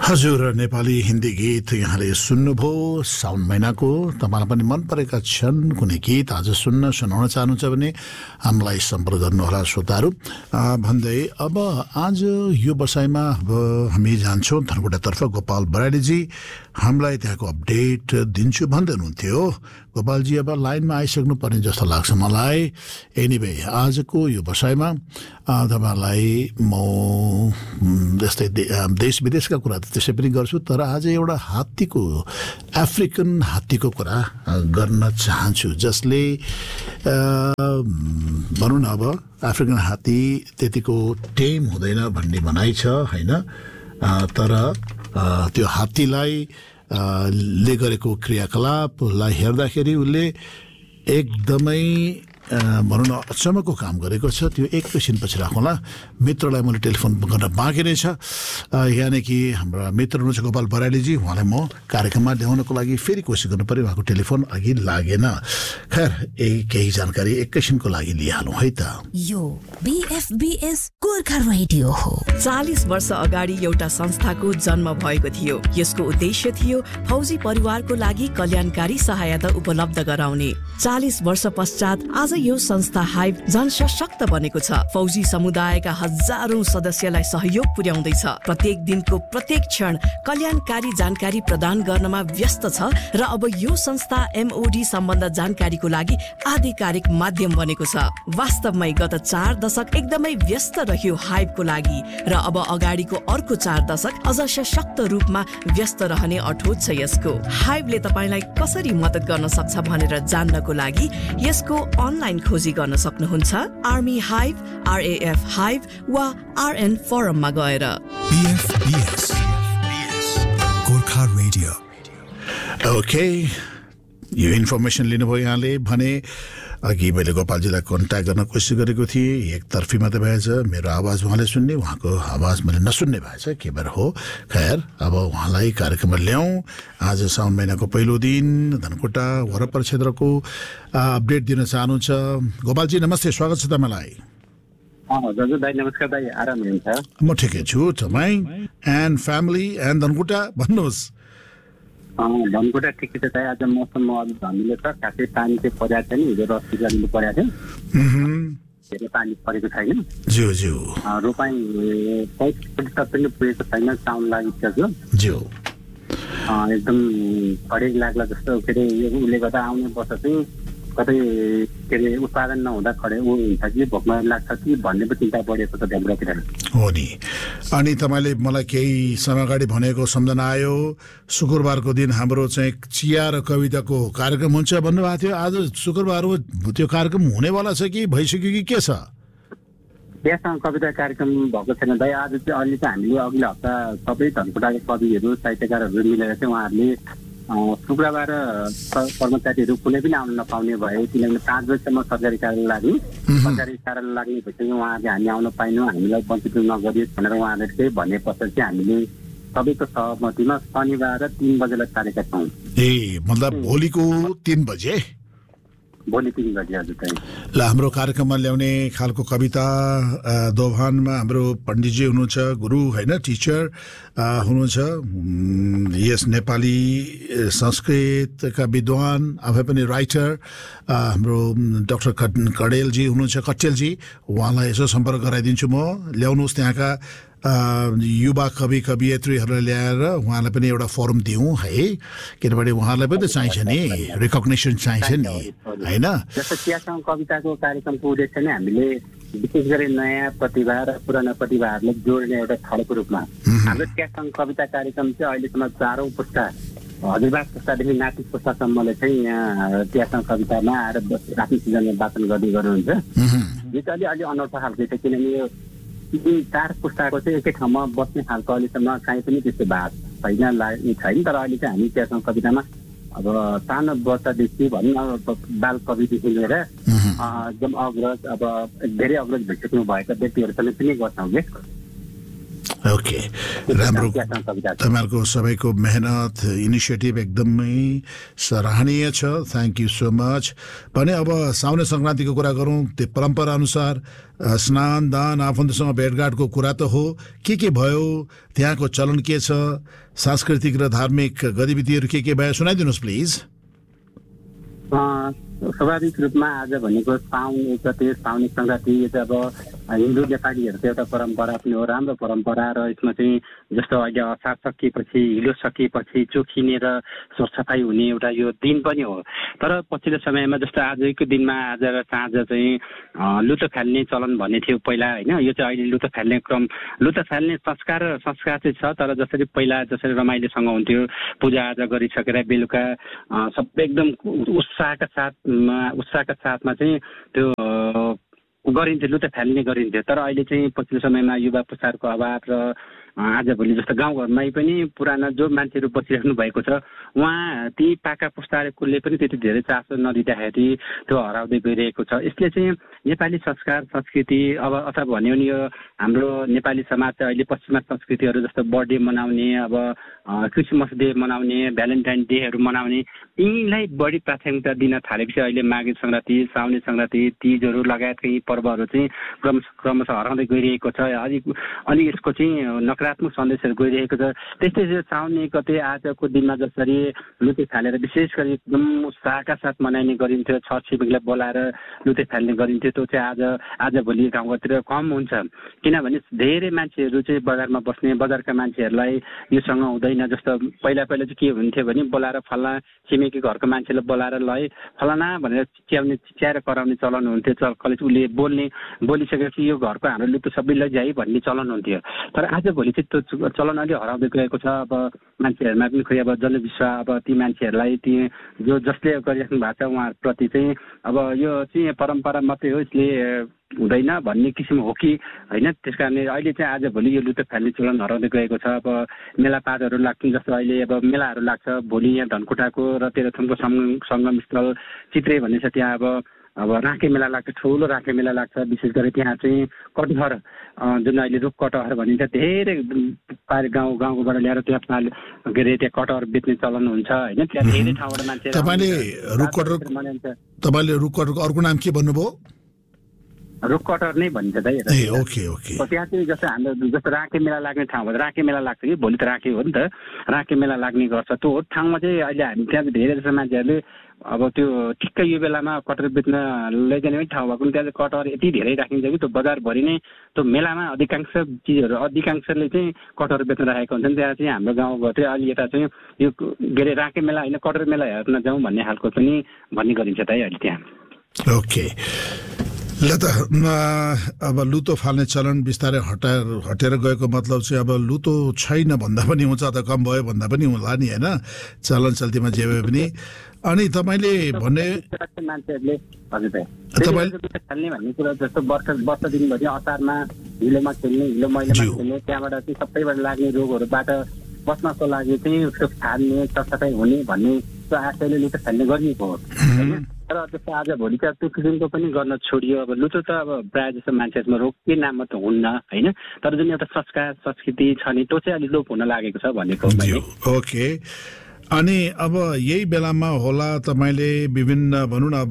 हजुर नेपाली हिन्दी गीत यहाँले सुन्नुभयो। साउन महिनाको तपाईँलाई पनि मन परेका छन् कुनै गीत आज सुनाउन चाहनुहुन्छ भने हामीलाई सम्पर्क गर्नुहोला श्रोताहरू भन्दै अब आज यो बसाइमा अब हामी जान्छौँ धनकुटातर्फ। गोपाल बराइलीजी हामीलाई त्यहाँको अपडेट दिन्छु भन्दै हुनुहुन्थ्यो। गोपालजी अब लाइनमा आइसक्नु पर्ने जस्तो लाग्छ मलाई। एनिवे आजको यो बसाइमा तपाईँलाई म जस्तै देश विदेशका कुरा त त्यसै पनि गर्छु, तर आज एउटा हात्तीको अफ्रिकन हात्तीको कुरा गर्न चाहन्छु जसले भनौँ न अब अफ्रिकन हात्ती त्यतिको टेम हुँदैन भन्ने भनाइ छ होइन, तर त्यो हात्तीलाई ले गरेको क्रियाकलापलाई हेर्दाखेरि उसले एकदमै भनौँ न अचम्मको काम गरेको छ। त्यो एकैछिन पछि राखौँला, मित्रलाई मैले टेलिफोन गर्न बाँकी नै छ। यानि कि हाम्रा मित्र हुनुहुन्छ गोपाल बराइलीजी, उहाँलाई म कार्यक्रममा ल्याउनको लागि फेरि कोसिस गर्नु पऱ्यो, उहाँको टेलिफोन अघि लागेन। खैर केही जानकारी एकैछिनको लागि लिइहालौँ है त। यो BFBS गोर्खा रेडियो हो। 40 वर्ष अगाडि एउटा संस्थाको जन्म भएको थियो। यसको उद्देश्य थियो फौजी परिवारको लागि कल्याणकारी सहायता उपलब्ध गराउने। 40 वर्ष पश्चात आज यो संस्था हाइभ झन सशक्त बनेको छ। फौजी समुदायका हजारौं सदस्यलाई सहयोग पुर्याउँदैछ। प्रत्येक दिनको प्रत्येक क्षण कल्याणकारी जानकारी प्रदान गर्नमा व्यस्त छ र अब यो संस्था MOD सम्बन्ध जानकारीको लागि आधिकारिक माध्यम बनेको छ। वास्तवमै गत 4 दशक एकदमै व्यस्त रह्यो हाइभको लागि र अब अगाडिको अर्को 4 दशक अझ सशक्त रूपमा व्यस्त रहने अठोट छ यसको। हाइभले तपाईलाई कसरी मद्दत गर्न सक्छ भनेर जान्नको लागि यसको अनलाइन खोजी गर्न सक्नुहुन्छ। आर्मी हाइभ, RAF हाइभ वा RN फोरममा गएर। BFBS Gorkha radio. ओके, यो इन्फर्मेसन लिनुभयो यहाँले भने। अघि मैले गोपालजीलाई कन्ट्याक्ट गर्न कोसिस गरेको थिएँ, एकतर्फी मात्रै भएछ। मेरो आवाज उहाँले सुन्ने, उहाँको आवाज मैले नसुन्ने भएछ के भएर हो। खैर अब उहाँलाई कार्यक्रममा ल्याउँ। आज साउन महिनाको पहिलो दिन धनकुटा वरपर क्षेत्रको अपडेट दिन चाहनुहुन्छ। गोपालजी नमस्ते, स्वागत छ तपाईँलाई। हजुर दाइ नमस्कार दाइ, आराम हुनुहुन्छ? म ठिकै छु। तपाईँ एन्ड फ्यामिली एन्ड धनकुटा भन्नुहोस्। धनकुटा ठिकै छ दाइ। आज मौसम अलिक धमिलो छ, खासै पानी चाहिँ परेको छैन। हिजो रस्ती गर्नु परेको थियो, धेरै पानी परेको छैन। ज्यू ज्यू रोपाई 35% पनि पुगेको छैन, साउन लागिसक्यो। ज्यू एकदम खडेक लाग्ला जस्तो के अरे यो उसले गर्दा आउने वर्ष चाहिँ कतै के अरे उत्पादन नहुँदा खडे हुन्छ कि भोकमा लाग्छ कि भन्ने पनि चिन्ता बढेको छ हाम्रोतिर हो नि। अनि तपाईँले मलाई केही समय अगाडि भनेको सम्झना आयो, शुक्रबारको दिन हाम्रो चाहिँ चिया र कविताको कार्यक्रम हुन्छ भन्नुभएको थियो। आज शुक्रबार हो, त्यो कार्यक्रम हुनेवाला छ कि भइसक्यो कि के छ? त्यहाँसँग कविता कार्यक्रम भएको छैन दाइ। आज चाहिँ अहिले चाहिँ हामीले अघिल्लो हप्ता सबै धनकुटाका कविहरू साहित्यकारहरू मिलेर चाहिँ उहाँहरूले शुक्रबार कर्मचारीहरू कुनै पनि आउन नपाउने भए, किनभने 5 बजीसम्म सरकारी कार्यालय लाग्ने भएपछि उहाँहरूले हामी आउन पाइनौँ, हामीलाई वञ्चित नगरियोस् भनेर उहाँहरूले चाहिँ भने पश्चात चाहिँ हामीले सबैको सहमतिमा शनिबार 3 बजेलाई सारेका छौँ। ए मतलब भोलिको 3 बजे? भोलि 3 बजे हजुर। ल हाम्रो कार्यक्रममा ल्याउने खालको कविता दोभानमा हाम्रो पण्डितजी हुनुहुन्छ, गुरु होइन, टिचर हुनुहुन्छ। यस नेपाली संस्कृतका विद्वान, आफै पनि राइटर हाम्रो डाक्टर कटेलजी हुनुहुन्छ, कटेलजी। उहाँलाई यसो सम्पर्क गराइदिन्छु म। ल्याउनुहोस् त्यहाँका युवा कवि कवियत्रीहरूलाई ल्याएर उहाँलाई पनि एउटा फोरम दिउँ है, किनभने उहाँलाई पनि चाहिन्छ नि, रिकग्निसन चाहिन्छ नि होइन। जस्तो चियासँग कविताको कार्यक्रमको उद्देश्य नै हामीले विशेष गरी नयाँ प्रतिभा र पुराना प्रतिभाहरूलाई जोड्ने एउटा थलोको रूपमा हाम्रो चियासँग कविता कार्यक्रम चाहिँ अहिलेसम्म 4औं पुस्ता, हजुरबाग पुस्तादेखि नाति पुस्तासम्मले चाहिँ यहाँ चियासँग कवितामा आएर आफ्नो सिजनमा वाचन गर्दै गर्नुहुन्छ। यो चाहिँ अलि अनौठो खालको छ, किनभने यो 3-4 पुस्ताको चाहिँ एकै ठाउँमा बस्ने खालको अहिलेसम्म काहीँ पनि त्यस्तो भएको छैन। तर अहिले चाहिँ हामी चियासँग कवितामा अब सानो बच्चादेखि भनौँ न बाल कविदेखि लिएर एकदम अग्रज, अब धेरै अग्रज भइसक्नु भएका व्यक्तिहरूसँग पनि गर्छौँ कि। ओके, राम्रो। तपाईँहरूको सबैको मेहनत इनिसिएटिभ एकदमै सराहनीय छ। Thank you so much. भने अब साउने सङ्क्रान्तिको कुरा गरौँ। त्यो परम्परा अनुसार स्नान दान आफन्तसँग भेटघाटको कुरा त हो, के भयो त्यहाँको चलन के छ, सांस्कृतिक र धार्मिक गतिविधिहरू के भयो सुनाइदिनुहोस् प्लिज। स्वाभाविक रूपमा आज भनेको साउन 1 गते साउने सङ्क्रान्ति। यो चाहिँ अब हिन्दू नेपालीहरूको एउटा परम्परा पनि हो, राम्रो परम्परा। र यसमा चाहिँ जस्तो अहिले असार सकिएपछि हिलो सकिएपछि चोखिने र सरसफाइ हुने एउटा यो दिन पनि हो। तर पछिल्लो समयमा जस्तो आजको दिनमा आज र साँझ चाहिँ लुतो फाल्ने चलन भन्ने थियो पहिला होइन। यो चाहिँ अहिले लुतो फाल्ने संस्कार चाहिँ छ, तर जसरी पहिला जसरी रमाइलोसँग हुन्थ्यो पूजाआजा गरिसकेर बेलुका सबै एकदम उत्साहका साथमा चाहिँ त्यो गरिन्थ्यो, लुतो फाल्ने गरिन्थ्यो। तर अहिले चाहिँ पछिल्लो समयमा युवा पुस्ताहरूको अभाव र आजभोलि जस्तो गाउँघरमै पनि पुराना जो मान्छेहरू बसिराख्नु भएको छ उहाँ ती पाका पुस्ताहरूले पनि त्यति धेरै चासो नदिँदाखेरि त्यो हराउँदै गइरहेको छ। यसले चाहिँ नेपाली संस्कार संस्कृति अब अथवा भन्यो भने यो हाम्रो नेपाली समाज चाहिँ अहिले पश्चिमा संस्कृतिहरू जस्तो बर्थडे मनाउने, अब क्रिसमस डे मनाउने, भ्यालेन्टाइन डेहरू मनाउने, यिनीलाई बढी प्राथमिकता दिन थालेपछि अहिले माघे सङ्क्रान्ति, साउने सङ्क्रान्ति, तीजहरू लगायतका यी पर्वहरू चाहिँ क्रमशः हराउँदै गइरहेको छ। अनि यसको चाहिँ नकारात्मक सन्देशहरू गइरहेको छ। त्यस्तै साउने 1 गते आजको दिनमा जसरी लुते फालेर विशेष गरी एकदम उत्साहका साथ मनाइने गरिन्थ्यो, छर छिमेकीलाई बोलाएर लुते फाल्ने गरिन्थ्यो, त्यो चाहिँ आजभोलि गाउँघरतिर कम हुन्छ। किनभने धेरै मान्छेहरू चाहिँ बजारमा बस्ने, बजारका मान्छेहरूलाई योसँग हुँदैन। जस्तो पहिला चाहिँ के हुन्थ्यो भने बोलाएर फल्ना छिमेकी घरको मान्छेलाई बोलाएर लय फलाना भनेर चिच्याएर कराउने चलन हुन्थ्यो। उसले बोलिसकेपछि यो घरको हाम्रो लुतो सबै लैजाइ भन्ने चलन हुन्थ्यो। तर आजभोलि चाहिँ त्यो चलन अलि हराउँदै गएको छ। अब मान्छेहरूमा पनि खोइ अब जनविश्वास, अब ती मान्छेहरूलाई ती जसले गरिराख्नु भएको छ उहाँहरूप्रति चाहिँ अब यो चाहिँ परम्परा मात्रै हो, यसले हुँदैन भन्ने किसिम हो कि होइन। त्यस कारणले अहिले चाहिँ आजभोलि यो लुतो फाल्ने चलन हराउँदै गएको छ। अब मेलापातहरू लाग्छन्, जस्तो अहिले अब मेलाहरू लाग्छ। भोलि यहाँ धनकुटाको र तेह्रथुमको सङ्गम स्थल चित्रे भन्ने छ, त्यहाँ अब राँके मेला लाग्छ, ठुलो राँके मेला लाग्छ। विशेष गरी त्यहाँ चाहिँ कटहर जुन अहिले रुख कटहर भनिन्छ, धेरै गाउँबाट ल्याएर त्यहाँ के अरे त्यहाँ कटहर बेच्ने चलन हुन्छ होइन। त्यहाँ धेरै ठाउँबाट मान्छे। तपाईँले रुख कटहरको अर्को नाम के भन्नुभयो? रुख कटहर नै भनिन्छ दाइ। त्यहाँ चाहिँ जस्तो हाम्रो जस्तो राँके मेला लाग्ने ठाउँमा राँके मेला लाग्छ कि भोलि त राँके हो नि त, राँके मेला लाग्ने गर्छ। त्यो ठाउँमा चाहिँ अहिले हामी त्यहाँ धेरै जस्तो मान्छेहरूले अब त्यो ठिक्कै यो बेलामा कटहर बेच्न लैजाने ठाउँ भएको त्यहाँ चाहिँ कटहर यति धेरै राखिन्छ कि त्यो बजारभरि नै त्यो मेलामा अधिकांशले चाहिँ कटहर बेच्न राखेको हुन्छन्। त्यहाँ चाहिँ हाम्रो गाउँको चाहिँ अलि यता चाहिँ यो के अरे राँके मेला होइन कटहर मेला हेर्न जाउँ भन्ने खालको पनि भन्ने गरिन्छ त अहिले त्यहाँ। ओके, ल त अब लुतो फाल्ने चलन बिस्तारै हटेर गएको मतलब चाहिँ अब लुतो छैन भन्दा पनि हुन्छ, त कम भयो भन्दा पनि होला नि होइन, चलन चल्तीमा जे भए पनि। अनि तपाईँले भन्ने मान्छेहरूले खेल्ने भन्ने कुरा जस्तो वर्ष दिनभरि असारमा हिलोमा खेल्ने, हिलो मैलामा खेल्ने, त्यहाँबाट चाहिँ सबैबाट लाग्ने रोगहरूबाट बच्नको लागि चाहिँ उसको फाल्ने सरसफाइ हुने भन्ने त्यो आशयले लुतो फाल्ने गरिएको हो। तर जस्तो आजभोलि चाहिँ त्यो किसिमको पनि गर्न छोडियो। अब लुतो त अब प्रायः जस्तो मान्छेहरूमा रोग के नाममा त हुन्न होइन, तर जुन एउटा संस्कार संस्कृति छ नि त्यो चाहिँ अलिक लोप हुन लागेको छ भनेको। ओके, अनि अब यही बेलामा होला तपाईँले विभिन्न भनौँ न अब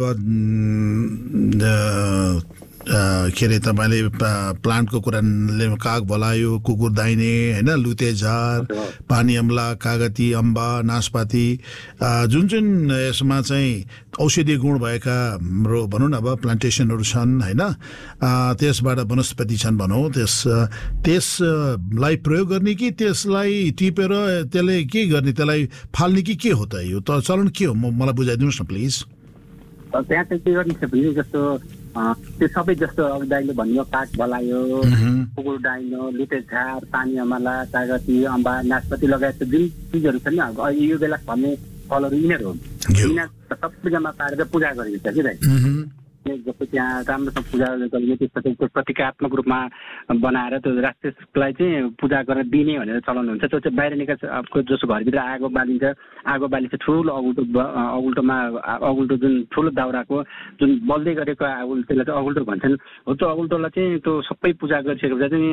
के अरे तपाईँले प्लान्टको कुराले काग भलायो, कुकुर दाइने होइन, लुते झार, पानी अम्ला, कागती, अम्बा, नासपाती, जुन यसमा चाहिँ औषधीय गुण भएका हाम्रो भनौँ न अब प्लान्टेसनहरू छन् होइन, त्यसबाट वनस्पति छन् भनौँ, त्यसलाई प्रयोग गर्ने कि त्यसलाई टिपेर त्यसले के गर्ने, त्यसलाई फाल्ने कि के हो त? यो त चलन के हो मलाई बुझाइदिनुहोस् न प्लिज। त्यहाँ चाहिँ के गर्ने छ भने जस्तो त्यो सबै जस्तो अघि दाइले भन्यो काग भलायो, कुकुर दाइनो, लुते झार, पानी अमला, कागती, अम्बा, नासपति लगायत जुन चिजहरू छ नि यो बेला फल्ने फलहरू यिनीहरू हो। यिनीहरू सबै जम्मा पारेर पूजा गरिन्छ कि दाइ। जस्तो त्यहाँ राम्रोसँग पूजा गरिने त्यसपछि प्रतीकात्मक रूपमा बनाएर त्यो राक्षसलाई चाहिँ पूजा गरेर दिने भनेर चलन हुन्छ। त्यो चाहिँ बाहिर निकाल्छ, जस्तो घरभित्र आगो बालिन्छ, आगो बालिन्छ ठुलो अगुल्टो जुन ठुलो दाउराको जुन बल्दै गरेको त्यसलाई चाहिँ अगुल्टो भन्छन् हो। त्यो अगुल्टोलाई चाहिँ त्यो सबै पूजा गरिसकेपछि चाहिँ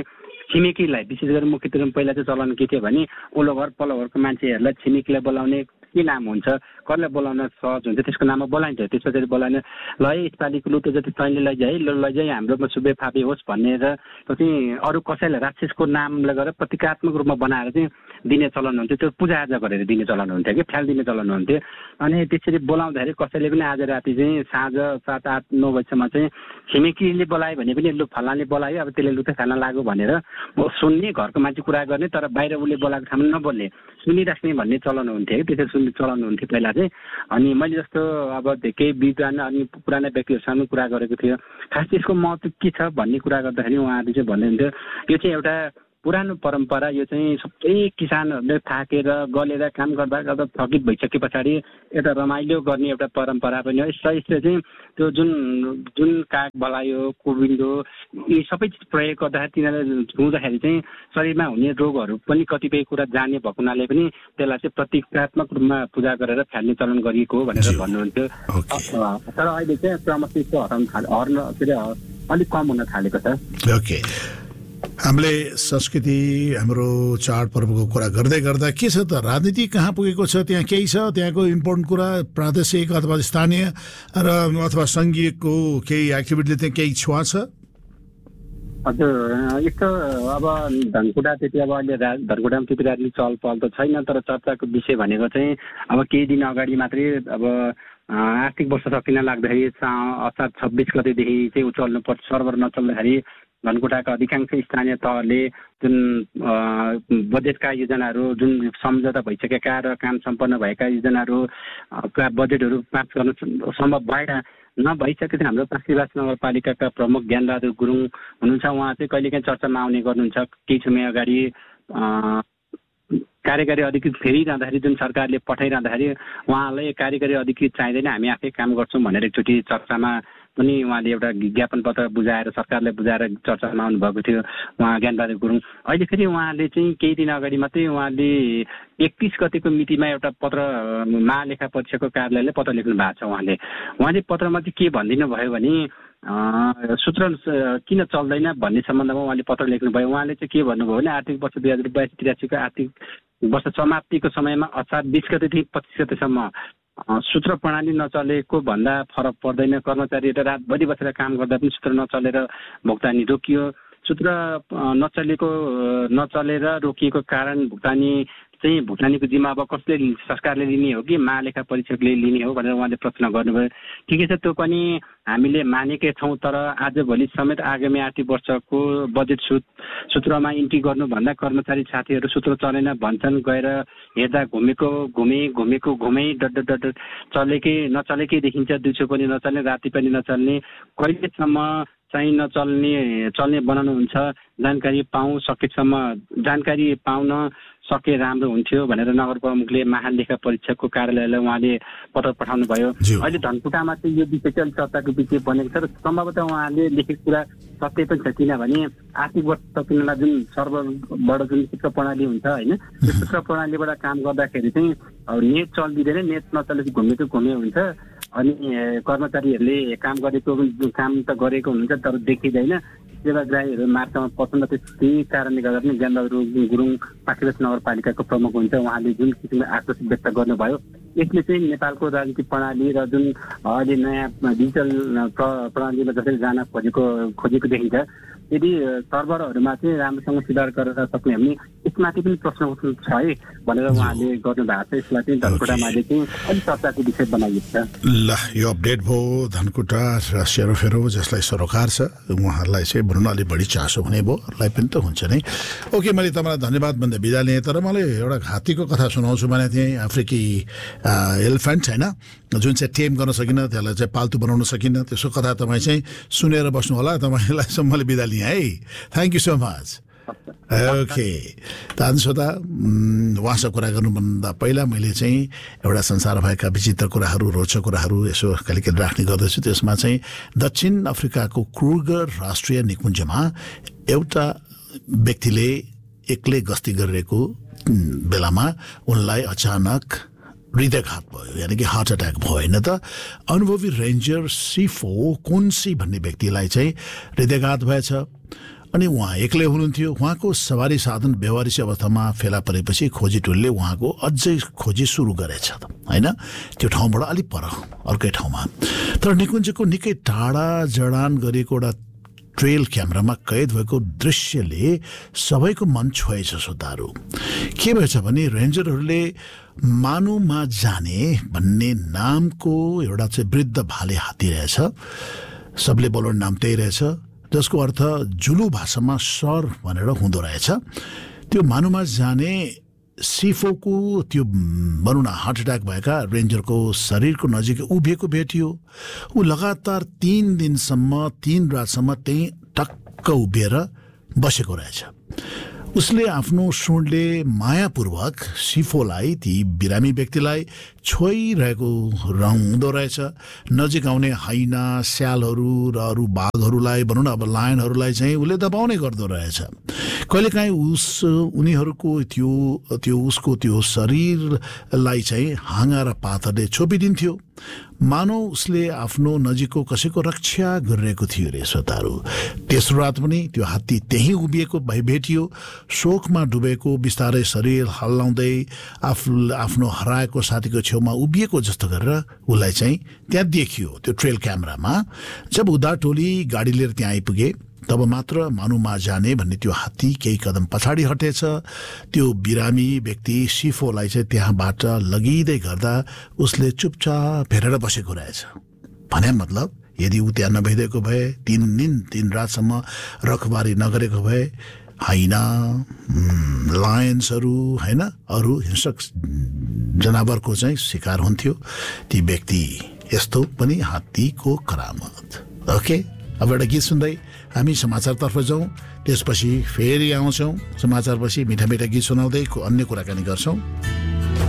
छिमेकीलाई विशेष गरी मुख्यतः पहिला चाहिँ चलन के थियो भने ओल्लो घर पल्लो घरको मान्छेहरूलाई छिमेकीलाई बोलाउने के नाम हुन्छ, कसलाई बोलाउन सहज हुन्छ त्यसको नाममा बोलाइन्छ। त्यस पछाडि बोलाउने ल यसपालिको लुटो जति तैँले लैजाए लैजाए हाम्रोमा सुबे फापे होस् भनेर चाहिँ अरू कसैलाई राक्षसको नामले गरेर प्रतीकात्मक रूपमा बनाएर चाहिँ दिने चलन हुन्थ्यो। त्यो पूजाआजा गरेर दिने चलन हुन्थ्यो कि फ्यालिदिने चलन हुन्थ्यो। अनि त्यसरी बोलाउँदाखेरि कसैले पनि आज राति चाहिँ साँझ 7, 8, 9 बजीसम्म चाहिँ छिमेकीले बोलायो भने पनि लु फलानले बोलायो अब त्यसले लु त खाना लाग्यो भनेर सुन्ने, घरको मान्छे कुरा गर्ने, तर बाहिर उसले बोलाएको ठाउँमा नबोल्ने, सुनिराख्ने भन्ने चलन हुन्थ्यो कि त्यसरी सुन्ने चलन हुन्थ्यो पहिला चाहिँ। अनि मैले जस्तो अब केही विद्वान अनि पुराना व्यक्तिहरूसँग कुरा गरेको थियो, खास त्यसको महत्त्व के छ भन्ने कुरा गर्दाखेरि उहाँहरूले चाहिँ भन्नुहुन्थ्यो यो चाहिँ एउटा पुरानो परम्परा, यो चाहिँ सबै किसानहरूले थाकेर गलेर काम गर्दा गर्दा थकित भइसके पछाडि एउटा रमाइलो गर्ने एउटा परम्परा पनि हो। यसले चाहिँ त्यो जुन काग भलायो कुबिन्दो यी सबै चिज प्रयोग गर्दाखेरि तिनीहरूले छुँदाखेरि चाहिँ शरीरमा हुने रोगहरू पनि कतिपय कुरा जाने भएको हुनाले पनि त्यसलाई चाहिँ प्रतीकात्मक रूपमा पूजा गरेर फ्याल्ने चलन गरिएको हो भनेर भन्नुहुन्थ्यो। तर अहिले चाहिँ क्रमशः अलिक कम हुन थालेको छ। हामीले संस्कृति हाम्रो चाडपर्वको कुरा गर्दै गर्दा के छ त राजनीति कहाँ पुगेको छ, त्यहाँ केही छ त्यहाँको इम्पोर्टेन्ट कुरा प्रादेशिक अथवा स्थानीय र अथवा सङ्घीयको केही एक्टिभिटीले त्यहाँ केही छुवा छ? हजुर यस्तो अब धनकुटा त्यति अब अहिले धनकुटामा त्यति राजनीति चहल पहल त छैन, तर चर्चाको विषय भनेको चाहिँ अब केही दिन अगाडि मात्रै अब आर्थिक वर्ष सकिन लाग्दाखेरि असार 26 गतेदेखि चाहिँ चल्नुपर्छ, सर्भर नचल्दाखेरि धनकुटाका अधिकांश स्थानीय तहले जुन बजेटका योजनाहरू जुन सम्झौता भइसकेका र काम सम्पन्न भएका योजनाहरूका बजेटहरू पास गर्न सम्भव नभइसकेपछि हाम्रो पासीबास नगरपालिकाका प्रमुख ज्ञानबहादुर गुरुङ हुनुहुन्छ। उहाँ चाहिँ कहिलेकाहीँ चर्चामा आउने गर्नुहुन्छ। केही समय अगाडि कार्यकारी अधिकृत फेरिरहँदाखेरि जुन सरकारले पठाइरहँदाखेरि उहाँलाई कार्यकारी अधिकृत चाहिँदैन, हामी आफै काम गर्छौँ भनेर एकचोटि चर्चामा पनि उहाँले एउटा ज्ञापन पत्र बुझाएर सरकारलाई बुझाएर चर्चामा आउनुभएको थियो उहाँ ज्ञानबहादुर गुरुङ। अहिले फेरि उहाँले चाहिँ केही दिन अगाडि मात्रै उहाँले 31 गतेको मितिमा एउटा पत्र महालेखा परीक्षकको कार्यालयले पत्र लेख्नु भएको छ। उहाँले पत्रमा चाहिँ के भनिदिनु भयो भने सूत्र किन चल्दैन भन्ने सम्बन्धमा उहाँले पत्र लेख्नुभयो। उहाँले चाहिँ के भन्नुभयो भने आर्थिक वर्ष 2082-83 को आर्थिक वर्ष समाप्तिको समयमा असार 20 गतेदेखि 25 गतेसम्म सूत्र प्रणाली नचलेको भन्दा फरक पर्दैन। कर्मचारीहरू रातभरि बसेर काम गर्दा पनि सूत्र नचलेर भुक्तानी रोकियो। सूत्र नचलेर रोकिएको कारण भुक्तानीको जिम्मा अब कसले सरकारले लिने हो कि महालेखा परीक्षकले लिने हो भनेर उहाँले प्रश्न गर्नुभयो। ठिकै छ, त्यो पनि हामीले मानेकै छौँ, तर आजभोलि समेत आगामी आर्थिक वर्षको बजेट सूत्रमा इन्ट्री गर्नुभन्दा कर्मचारी साथीहरू सूत्र चलेन भन्छन्, गएर हेर्दा घुमेकै डट चलेकै नचलेकै देखिन्छ, दिउँसो पनि नचल्ने राति पनि नचल्ने, कहिलेसम्म चाहिँ चल्ने बनाउनुहुन्छ, जानकारी पाउन सके राम्रो हुन्थ्यो भनेर नगर प्रमुखले महालेखा परीक्षकको कार्यालयलाई उहाँले पत्र पठाउनु भयो। अहिले धनकुटामा चाहिँ यो विषय चाहिँ चर्चाको विषय बनेको छ र सम्भवतः उहाँले लेखेको कुरा सत्य पनि छ, किनभने आर्थिक वर्ष सकिनलाई जुन सर्भरबाट जुन सूत्र प्रणाली हुन्छ होइन, त्यो सूत्र प्रणालीबाट काम गर्दाखेरि चाहिँ नेट चल्दिँदैन, नेट नचलेपछि घुमे हुन्छ। अनि कर्मचारीहरूले काम त गरेको हुन्छ तर देखिँदैन, सेवाग्राहीहरू मार्कामा पर्छन्। त्यही कारणले गर्दा पनि ज्ञानबहादुर गुरुङ पासीबास नगरपालिकाको प्रमुख हुन्छ, उहाँले जुन किसिमले आक्रोश व्यक्त गर्नुभयो यसले चाहिँ नेपालको राजनीतिक प्रणाली र जुन अहिले नयाँ डिजिटल प्रणालीमा जसरी जान खोजेको देखिन्छ, यदि सर्भरहरूमा चाहिँ राम्रोसँग सुधार गरेर सक्ने भने यसमाथि पनि प्रश्न उठ्नु छ है भनेर उहाँले गर्नुभएको छ। यसलाई चाहिँ धनकुटामा चाहिँ अलिक चर्चाको विषय बनाइएको छ। ल यो अपडेट भयो धनकुटा र सेरोफेरो जसलाई सरोकार छ उहाँहरूलाई चाहिँ भन्न अलिक बढी चासो हुने भयो, अरूलाई पनि त हुन्छ नै। ओके, मैले तपाईँलाई धन्यवाद भन्दै बिदा लिएँ, तर मैले एउटा हात्तीको कथा सुनाउँछु भने थिएँ, अफ्रिकी एलिफेन्ट होइन, जुन चाहिँ टेम गर्न सकिनँ, त्यसलाई चाहिँ पाल्तु बनाउन सकिनँ, त्यसको कथा तपाईँ चाहिँ सुनेर बस्नु होला। तपाईँलाई मैले बिदा लिएँ है, thank you so much. Okay श्रोता, उहाँसँग कुरा गर्नुभन्दा पहिला मैले चाहिँ एउटा संसार भएका विचित्र कुराहरू रोचक कुराहरू यसो कहिलेकाहीँ राख्ने गर्दछु। त्यसमा चाहिँ दक्षिण अफ्रिकाको क्रुगर राष्ट्रिय निकुञ्जमा एउटा व्यक्तिले एक्लै गस्ती गरिरहेको बेलामा उनलाई अचानक हृदयघात भयो, यानि कि हार्ट एट्याक भयो होइन त। अनुभवी रेन्जर सिफो कोन्सी भन्ने व्यक्तिलाई चाहिँ हृदयघात भएछ। अनि उहाँ एक्लै हुनुहुन्थ्यो। उहाँको सवारी साधन बेवारिसी अवस्थामा फेला परेपछि खोजी टोलीले उहाँको अझै खोजी सुरु गरेछ हैन, त्यो ठाउँबाट अलिक पर अर्कै ठाउँमा। तर निकुञ्जको निकै टाढा जडान गरिएको एउटा ट्रेल क्यामेरामा कैद भएको दृश्यले सबैको मन छोएछ श्रोताहरू। के भएछ भने रेन्जरहरूले मानुमा जाने भन्ने नामको एउटा चाहिँ वृद्ध भाले हात्ती रहेछ, सबले बोलाउने नाम त्यही रहेछ, जसको अर्थ जुलु भाषामा सर भनेर हुँदो रहेछ। त्यो मानुमा जाने सिफोको त्यो भनौँ न हार्ट एट्याक भएका रेन्जरको शरीरको नजिक उभिएको भेटियो। ऊ लगातार 3 दिनसम्म 3 रातसम्म त्यही टक्क उभिएर बसेको रहेछ। उसले आफ्नो सुँडले मायापूर्वक सिफोलाई, ती बिरामी व्यक्तिलाई छोइरहेको हुँदो रहेछ। नजिक आउने हाइना, स्यालहरू र अरू बाघहरूलाई भनौँ न अब लायनहरूलाई चाहिँ उसले दबाउने गर्दो रहेछ। कहिलेकाहीँ उनीहरूको उसको त्यो शरीरलाई चाहिँ हाँगा र पातहरूले छोपिदिन्थ्यो, मानौ उसले आफ्नो नजिकको कसैको रक्षा गरिरहेको थियो रे श्रोताहरू। तेस्रो रात पनि त्यो हात्ती त्यहीँ उभिएको भई भेटियो। शोकमा डुबेको, बिस्तारै शरीर हल्लाउँदै आफ्नो हराएको साथीको छेउमा उभिएको जस्तो गरेर उसलाई चाहिँ त्यहाँ देखियो त्यो ट्रेल क्यामेरामा। जब उद्धार टोली गाडी लिएर त्यहाँ आइपुगे तब मात्र मानुमा जाने भन्ने त्यो हात्ती केही कदम पछाडि हटेछ। त्यो बिरामी व्यक्ति सिफोलाई चाहिँ त्यहाँबाट लगिँदै गर्दा उसले चुपचाप हेरेर बसेको रहेछ। भने मतलब यदि ऊ त्यहाँ नभइदिएको भए, 3 दिन 3 रातसम्म रखबारी नगरेको भए हाइना, लायन्सहरू हैन, अरू हिंसक जनावरको चाहिँ शिकार हुन्थ्यो ती व्यक्ति। यस्तो पनि हात्तीको करामत। ओके, अब एउटा गीत सुन्दै हामी समाचारतर्फ जाउँ, त्यसपछि फेरि आउँछौँ। समाचारपछि मिठा मिठा गीत सुनाउँदै अन्य कुराकानी गर्छौँ।